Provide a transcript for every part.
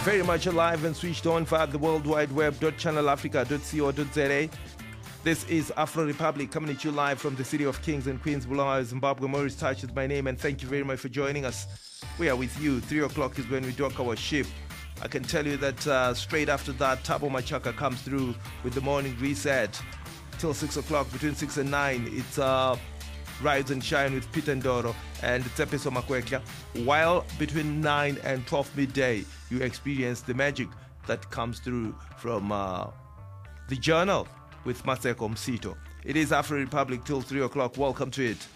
very much alive and switched on via the World Wide Web, channelafrica.co.za. This is Afro Republic coming at you live from the city of Kings and Queens, Bulawayo, Zimbabwe. Maurice Touch is my name, and thank you very much for joining us. We are with you. 3 o'clock is when we dock our shift. I can tell you that straight after that, Thabo Machaka comes through with the morning reset. Till 6 o'clock, between 6 and 9, it's Rise and Shine with Peter Ndoro and Tsepiso Makwekya. While between 9 and 12 midday, you experience the magic that comes through from the journal with Maseko Msito. It is Afro Republic till 3 o'clock. Welcome to it.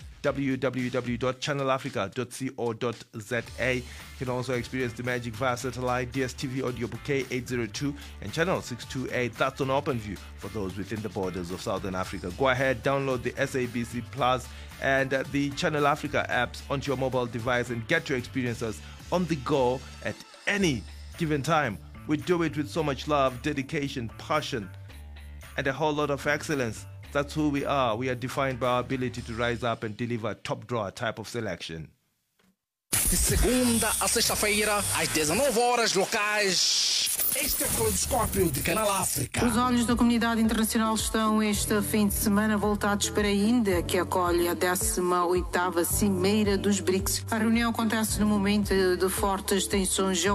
www.channelafrica.co.za. You can also experience the magic via satellite, DSTV audio bouquet 802 and channel 628. That's on OpenView for those within the borders of Southern Africa. Go ahead, download the SABC Plus and the Channel Africa apps onto your mobile device and get to experience us on the go at any given time. We do it with so much love, dedication, passion, and a whole lot of excellence. That's who we are. We are defined by our ability to rise up and deliver top drawer type of selection. De segunda a sexta-feira, às 19 horas locais. Este é o Caleidoscópio de Canal África. Os olhos da comunidade internacional estão este fim de semana voltados para a Índia, que acolhe a 18ª Cimeira dos BRICS. A reunião acontece no momento de fortes tensões